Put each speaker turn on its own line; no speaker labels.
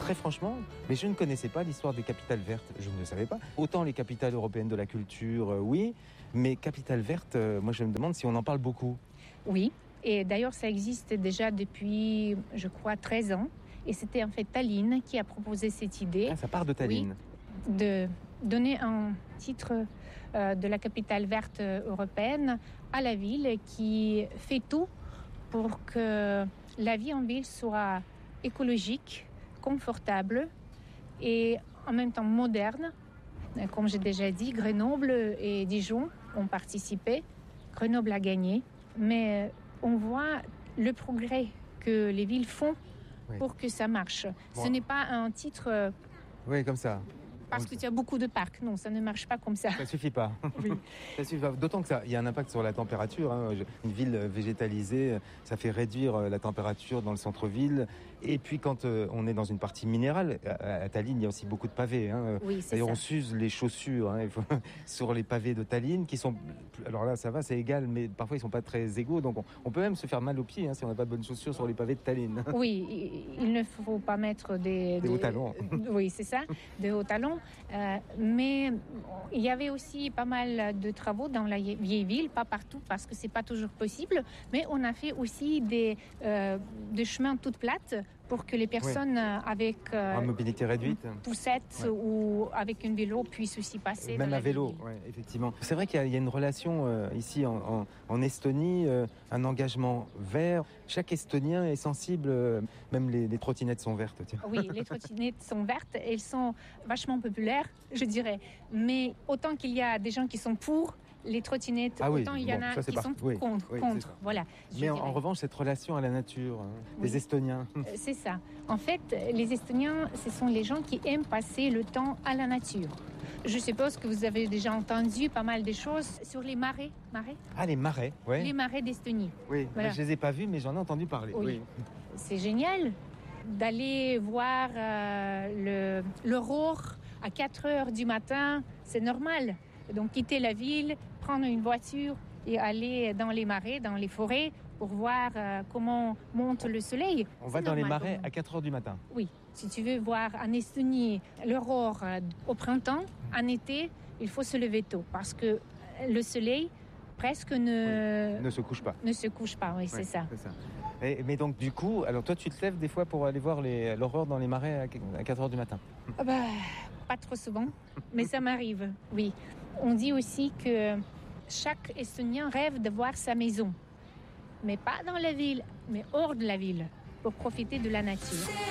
très franchement, mais je ne connaissais pas l'histoire des capitales vertes. Je ne le savais pas. Autant les capitales européennes de la culture, oui, mais capitales vertes, moi je me demande si on en parle beaucoup.
Oui, et d'ailleurs ça existe déjà depuis, je crois, 13 ans. Et c'était en fait Tallinn qui a proposé cette idée.
Ah, ça part de Tallinn.
Oui, de donner un titre de la capitale verte européenne à la ville qui fait tout pour que la vie en ville soit écologique, confortable et en même temps moderne. Comme j'ai déjà dit, Grenoble et Dijon ont participé. Grenoble a gagné. Mais on voit le progrès que les villes font pour que ça marche. Bon. Ce n'est pas un titre...
Oui, comme ça.
Parce que tu as beaucoup de parcs. Non, ça ne marche pas comme ça.
Ça suffit pas.
Oui.
Ça suffit pas. D'autant que il y a un impact sur la température. Une ville végétalisée, ça fait réduire la température dans le centre-ville. Et puis quand on est dans une partie minérale, à Tallinn, il y a aussi beaucoup de pavés.
Oui, c'est
d'ailleurs,
ça.
on s'use les chaussures sur les pavés de Tallinn, qui sont... Alors là, ça va, c'est égal, mais parfois ils sont pas très égaux. Donc on peut même se faire mal aux pieds si on n'a pas de bonnes chaussures sur les pavés de Tallinn.
Oui, il ne faut pas mettre des
hauts talons.
Oui, c'est ça, des hauts talons. Mais il y avait aussi pas mal de travaux dans la vieille ville, pas partout parce que c'est pas toujours possible, mais on a fait aussi des chemins toutes plates pour que les personnes avec
en mobilité réduite,
poussette ou avec un vélo puissent aussi passer.
Même à vélo, effectivement. C'est vrai qu'il y a une relation ici en Estonie, un engagement vert. Chaque Estonien est sensible, même les trottinettes sont vertes. Tiens.
Oui, les trottinettes sont vertes, elles sont vachement populaires, je dirais. Mais autant qu'il y a des gens qui sont pour les trottinettes, autant il y en a qui sont contre. Voilà,
mais en revanche, cette relation à la nature, des Estoniens.
C'est ça. En fait, les Estoniens, ce sont les gens qui aiment passer le temps à la nature. Je suppose que vous avez déjà entendu pas mal de choses sur les marais.
Ah, les marais, oui.
Les marais d'Estonie.
Oui, voilà. Je ne les ai pas vus, mais j'en ai entendu parler. Oui.
C'est génial d'aller voir l'aurore à 4 heures du matin, c'est normal. Donc quitter la ville, prendre une voiture et aller dans les marais, dans les forêts pour voir comment monte le soleil.
On va dans les marais à 4 heures du matin.
Oui, si tu veux voir en Estonie l'aurore au printemps, en été, il faut se lever tôt parce que le soleil presque ne
se couche pas.
Ne se couche pas, oui, c'est ça.
C'est ça. Mais donc du coup, alors toi tu te lèves des fois pour aller voir l'aurore dans les marais à 4 heures du matin?
Pas trop souvent, mais ça m'arrive, oui. On dit aussi que chaque Estonien rêve de voir sa maison, mais pas dans la ville, mais hors de la ville, pour profiter de la nature.